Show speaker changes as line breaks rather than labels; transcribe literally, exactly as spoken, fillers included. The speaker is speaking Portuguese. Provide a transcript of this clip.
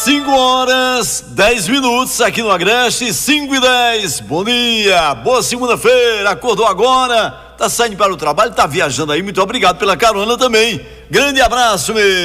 cinco horas, dez minutos aqui no Agreste, cinco e dez. Bom dia, boa segunda-feira. Acordou agora, tá saindo para o trabalho, tá viajando aí. Muito obrigado pela carona também. Grande abraço, meu.